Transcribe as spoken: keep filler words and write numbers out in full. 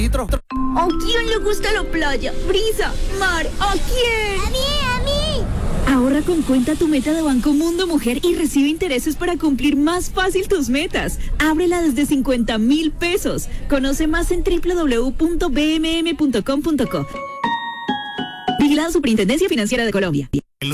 ¿A quién le gusta la playa, brisa, mar? ¿A quién? ¡A mí, a mí! Ahorra con Cuenta Tu Meta de Banco Mundo Mujer y recibe intereses para cumplir más fácil tus metas. Ábrela desde cincuenta mil pesos. Conoce más en doble u doble u doble u punto b m m punto com punto co. Vigilada Superintendencia Financiera de Colombia.